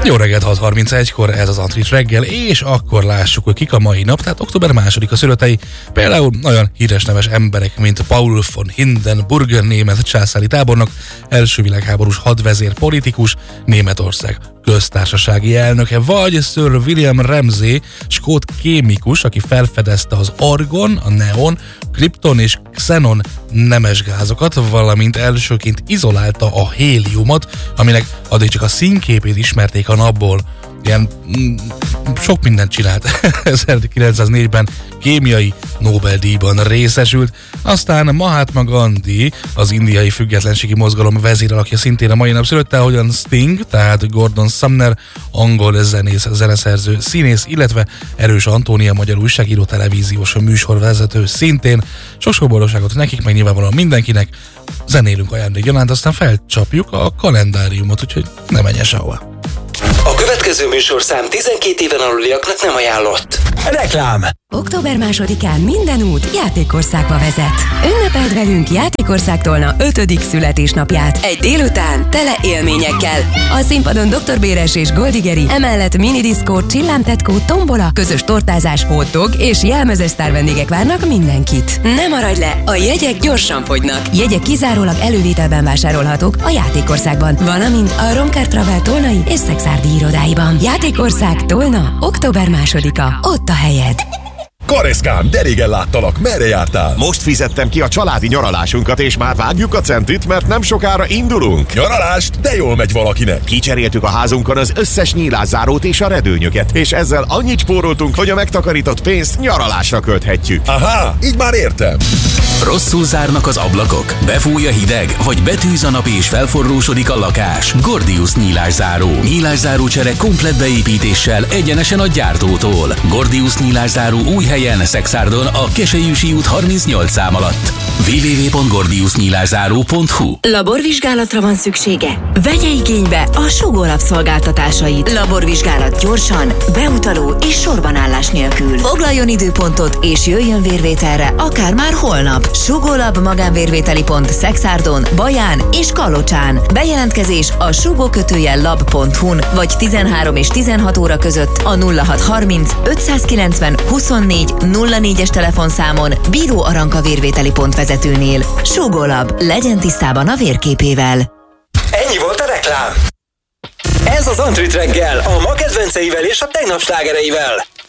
Jó reggelt, 6:31-kor ez az Antrit reggel, és akkor lássuk, hogy kik a mai nap, tehát október 2-a születei, például olyan híres neves emberek, mint Paul von Hindenburg, német császári tábornok, első világháborús hadvezér politikus, Németország köztársasági elnöke, vagy Sir William Ramsay, skót kémikus, aki felfedezte az argon, a neon, kripton és xenon nemesgázokat, valamint elsőként izolálta a héliumot, aminek addig csak a színképét ismerték a napból. Ilyen sok mindent csinált. 1904-ben kémiai Nobel-díjban részesült, aztán Mahatma Gandhi, az indiai függetlenségi mozgalom vezéralakja, szintén a mai nap született, ahogyan Sting, tehát Gordon Sumner, angol zenész, zeneszerző, színész, illetve Erős Antónia, magyar újságíró, televíziós műsorvezető szintén. Sok boldogságot nekik, meg nyilvánvalóan mindenkinek. Zenélünk ajándékgyanánt, aztán felcsapjuk a kalendáriumot, úgyhogy ne menjen sehova. A következő műsorszám 12 éven aluliaknak nem ajánlott. Reklám! Október 2-án minden út Játékországba vezet. Ünnepeld velünk Játékországtól 5. születésnapját. Egy délután tele élményekkel. A színpadon Dr. Béres és Goldigeri, emellett minidiszkó, csillámtetkó, tombola, közös tortázás, hotdog és jelmezes sztár vendégek várnak mindenkit. Ne maradj le, a jegyek gyorsan fogynak. Jegyek kizárólag elővételben vásárolhatók a Játékországban, valamint a Romker Travel tolnai és szexárdi irodáiban. Játékország Tolna, október 2-a. Ott a helyed. Kareszkám, de régen láttalak, merre jártál? Most fizettem ki a családi nyaralásunkat, és már vágjuk a centit, mert nem sokára indulunk. Nyaralást? De jól megy valakinek. Kicseréltük a házunkon az összes nyílászárót és a redőnyöket, és ezzel annyit spóroltunk, hogy a megtakarított pénzt nyaralásra költhetjük. Aha, így már értem. Rosszul zárnak az ablakok, befúj a hideg, vagy betűz a nap és felforrósodik a lakás. Gordius nyílászáró. Nyílászáró csere komplett beépítéssel egyenesen a gyártótól. Gordius nyílászáró új helyen, Szexárdon, a Keselyűsi út 38 szám alatt. www.gordiusnyílászáró.hu. Laborvizsgálatra van szüksége? Vegye igénybe a Sugó Lab szolgáltatásait. Laborvizsgálat gyorsan, beutaló és sorbanállás nélkül. Foglaljon időpontot és jöjjön vérvételre, akár már holnap. Sugó Lab magánvérvételi pont Szexárdon, Baján és Kalocsán. Bejelentkezés a sugó-lab.hu-n vagy 13 és 16 óra között a 0630 590 24 04-es telefonszámon Bíró Aranka vérvételi pont vezetőnél. Sugó Lab, legyen tisztában a vérképével. Ennyi volt a reklám. Ez az Antrit reggel, a ma kedvenceivel és a tegnap slágereivel.